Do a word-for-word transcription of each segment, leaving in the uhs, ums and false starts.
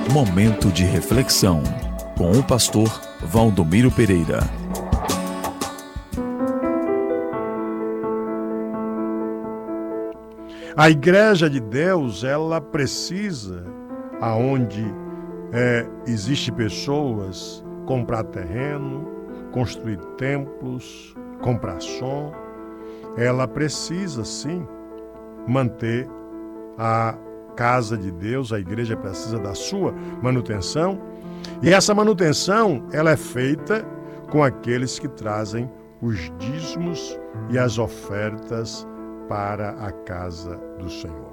Momento de reflexão com o pastor Valdomiro Pereira. A igreja de Deus, ela precisa, aonde é, existe pessoas, comprar terreno, construir templos, comprar som, ela precisa sim manter a casa de Deus, a igreja precisa da sua manutenção, e essa manutenção ela é feita com aqueles que trazem os dízimos e as ofertas para a casa do Senhor.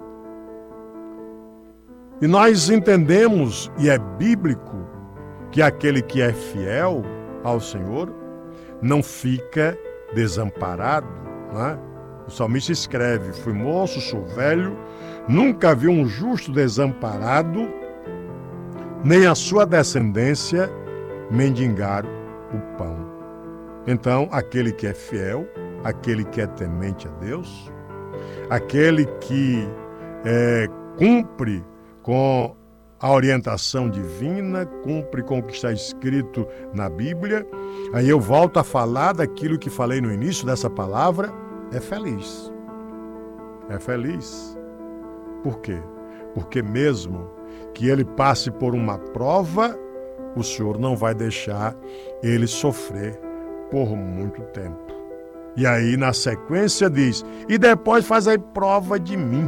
E nós entendemos, e é bíblico, que aquele que é fiel ao Senhor não fica desamparado, não é? O salmista escreve: fui moço, sou velho, nunca vi um justo desamparado, nem a sua descendência mendigar o pão. Então, aquele que é fiel, aquele que é temente a Deus, aquele que é, cumpre com a orientação divina, cumpre com o que está escrito na Bíblia, aí eu volto a falar daquilo que falei no início dessa palavra, é feliz. É feliz. Por quê? Porque mesmo que ele passe por uma prova, o Senhor não vai deixar ele sofrer por muito tempo. E aí, na sequência, diz: e depois fazei prova de mim.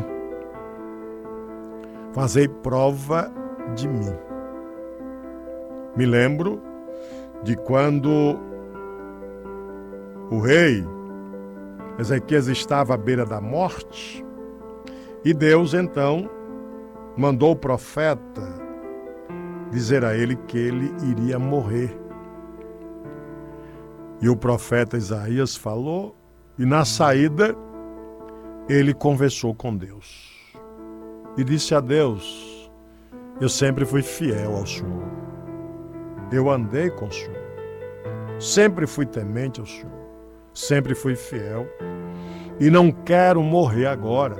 Fazei prova de mim. Me lembro de quando o rei Ezequias estava à beira da morte, e Deus, então, mandou o profeta dizer a ele que ele iria morrer. E o profeta Isaías falou, e na saída ele conversou com Deus. E disse a Deus: eu sempre fui fiel ao Senhor. Eu andei com o Senhor. Sempre fui temente ao Senhor. Sempre fui fiel. E não quero morrer agora.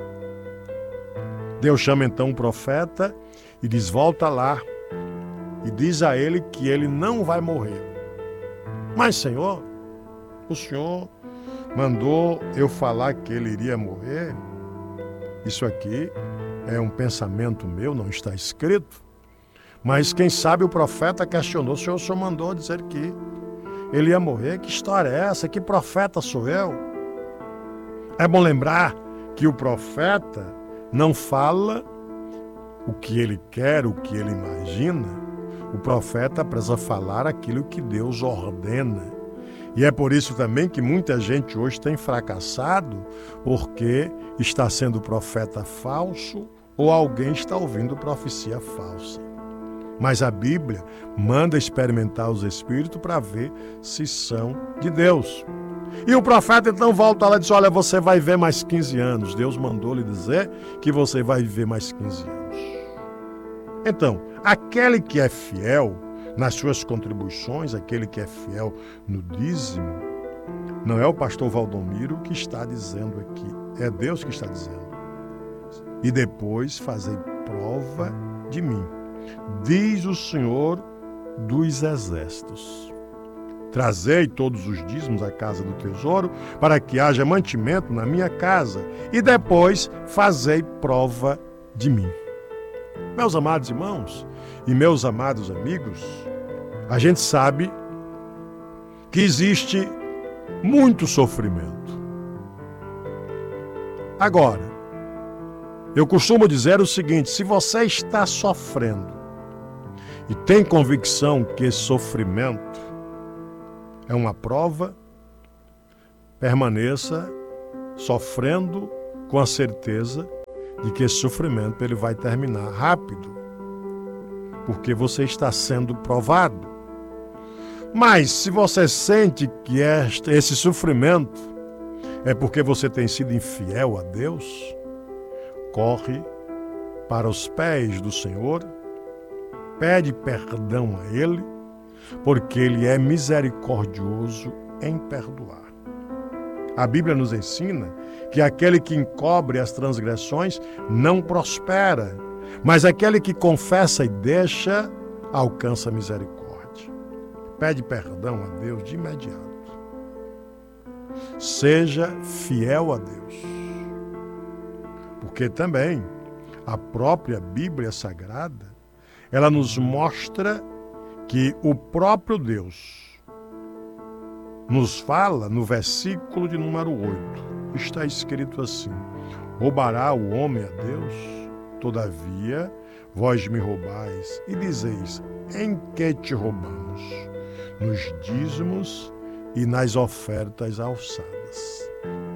Deus chama então o profeta e diz: volta lá e diz a ele que ele não vai morrer. Mas, Senhor, o Senhor mandou eu falar que ele iria morrer. Isso aqui é um pensamento meu, não está escrito. Mas quem sabe o profeta questionou: o Senhor, o Senhor mandou dizer que ele ia morrer. Que história é essa? Que profeta sou eu? É bom lembrar que o profeta não fala o que ele quer, o que ele imagina. O profeta precisa falar aquilo que Deus ordena. E é por isso também que muita gente hoje tem fracassado, porque está sendo profeta falso ou alguém está ouvindo profecia falsa. Mas a Bíblia manda experimentar os espíritos para ver se são de Deus. E o profeta então volta lá e diz: olha, você vai viver mais quinze anos. Deus mandou lhe dizer que você vai viver mais quinze anos. Então, aquele que é fiel nas suas contribuições, aquele que é fiel no dízimo, não é o pastor Valdomiro que está dizendo aqui, é Deus que está dizendo. E depois fazei prova de mim, diz o Senhor dos exércitos. Trazei todos os dízimos à casa do tesouro, para que haja mantimento na minha casa, e depois fazei prova de mim. Meus amados irmãos e meus amados amigos, a gente sabe que existe muito sofrimento. Agora, eu costumo dizer o seguinte: se você está sofrendo e tem convicção que esse sofrimento é uma prova, permaneça sofrendo com a certeza de que esse sofrimento ele vai terminar rápido, porque você está sendo provado. Mas se você sente que este, esse sofrimento é porque você tem sido infiel a Deus, corre para os pés do Senhor, pede perdão a Ele, porque Ele é misericordioso em perdoar. A Bíblia nos ensina que aquele que encobre as transgressões não prospera, Mas aquele que confessa e deixa, alcança misericórdia. Pede perdão a Deus de imediato. Seja fiel a Deus. Porque também a própria Bíblia Sagrada, ela nos mostra que o próprio Deus nos fala no versículo de número oito. Está escrito assim: roubará o homem a Deus? Todavia, vós me roubais e dizeis: em que te roubamos? Nos dízimos e nas ofertas alçadas.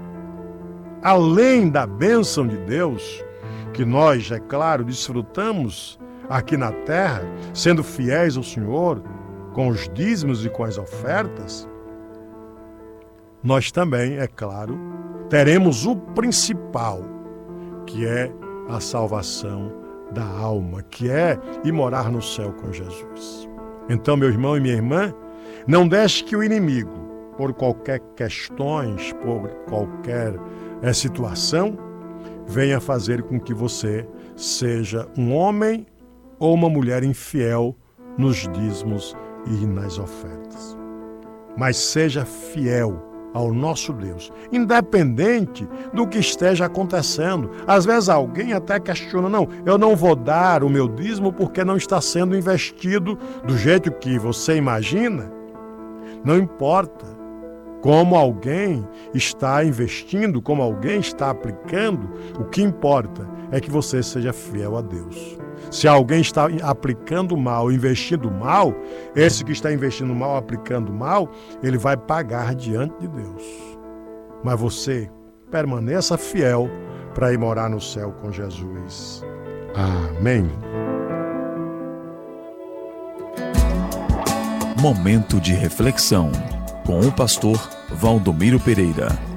Além da bênção de Deus, que nós, é claro, desfrutamos aqui na terra, sendo fiéis ao Senhor, com os dízimos e com as ofertas, nós também, é claro, teremos o principal, que é a salvação da alma, que é ir morar no céu com Jesus. Então, meu irmão e minha irmã, não deixe que o inimigo, por qualquer questões, por qualquer é, situação, venha fazer com que você seja um homem ou uma mulher infiel nos dízimos e nas ofertas. Mas seja fiel ao nosso Deus, independente do que esteja acontecendo. Às vezes alguém até questiona: não, eu não vou dar o meu dízimo porque não está sendo investido do jeito que você imagina. Não importa como alguém está investindo, como alguém está aplicando, o que importa é que você seja fiel a Deus. Se alguém está aplicando mal, investindo mal, esse que está investindo mal, aplicando mal, ele vai pagar diante de Deus. Mas você permaneça fiel para ir morar no céu com Jesus. Amém. Momento de reflexão com o pastor Valdomiro Pereira.